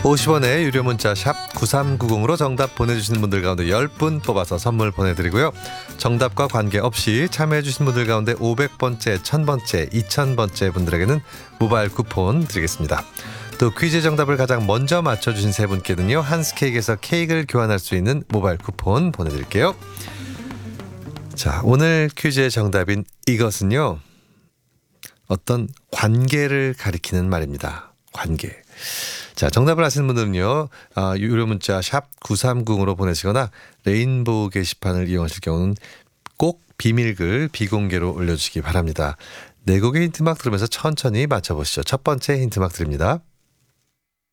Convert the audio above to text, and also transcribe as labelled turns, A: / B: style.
A: 50원의 유료 문자 샵 9390으로 정답 보내주시는 분들 가운데 10분 뽑아서 선물 보내드리고요. 정답과 관계없이 참여해주신 분들 가운데 500번째, 1000번째, 2000번째 분들에게는 모바일 쿠폰 드리겠습니다. 또 퀴즈 정답을 가장 먼저 맞춰주신 세 분께는요, 한스케이크에서 케이크를 교환할 수 있는 모바일 쿠폰 보내드릴게요. 자, 오늘 퀴즈의 정답인 이것은요, 어떤 관계를 가리키는 말입니다. 관계. 자, 정답을 아시는 분들은요, 유료 문자 샵 9390으로 보내시거나 레인보우 게시판을 이용하실 경우는 꼭 비밀글 비공개로 올려주시기 바랍니다. 네 곡의 힌트막 들으면서 천천히 맞춰보시죠. 첫 번째 힌트막 드립니다.